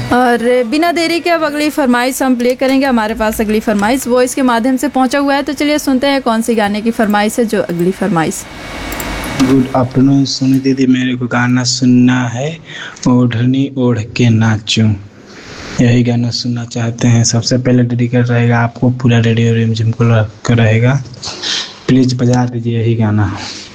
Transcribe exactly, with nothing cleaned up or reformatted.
और बिना देरी के अब अगली फरमाइश हम प्ले करेंगे। हमारे पास अगली फरमाइश वॉइस के माध्यम से पहुंचा हुआ है, तो चलिए सुनते हैं कौन सी गाने की फरमाइश है जो अगली फरमाइश। गुड आफ्टरनून सोनी दीदी, मेरे को गाना सुनना है, ओढ़नी ओढ़ के नाचूं, यही गाना सुनना चाहते हैं। सबसे पहले डेडिकेट रहेगा आपको, पूरा रेडियो रिमझिम को रहेगा, प्लीज़ बजा दीजिए यही गाना।